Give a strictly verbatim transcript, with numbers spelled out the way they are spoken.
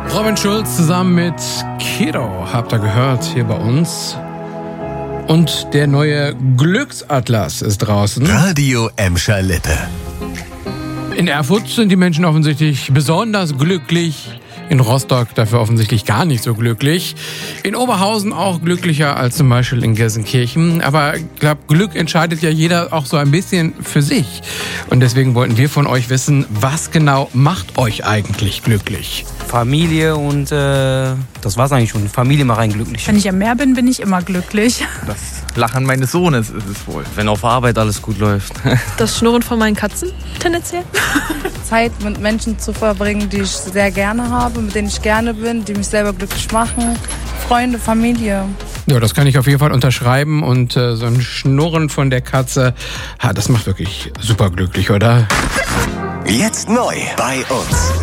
Robin Schulz zusammen mit Kiddo habt ihr gehört hier bei uns. Und der neue Glücksatlas ist draußen. Radio Emscher Lippe. In Erfurt sind die Menschen offensichtlich besonders glücklich. In Rostock dafür offensichtlich gar nicht so glücklich. In Oberhausen auch glücklicher als zum Beispiel in Gelsenkirchen. Aber ich glaube, Glück entscheidet ja jeder auch so ein bisschen für sich. Und deswegen wollten wir von euch wissen, was genau macht euch eigentlich glücklich? Familie und äh, das war's eigentlich schon. Familie macht einen glücklich. Wenn ich am Meer bin, bin ich immer glücklich. Das Lachen meines Sohnes ist es wohl. Wenn auf Arbeit alles gut läuft. Das Schnurren von meinen Katzen tendenziell. Zeit mit Menschen zu verbringen, die ich sehr gerne habe, mit denen ich gerne bin, die mich selber glücklich machen. Freunde, Familie. Ja, das kann ich auf jeden Fall unterschreiben. Und äh, so ein Schnurren von der Katze, ha, das macht wirklich super glücklich, oder? Jetzt neu bei uns.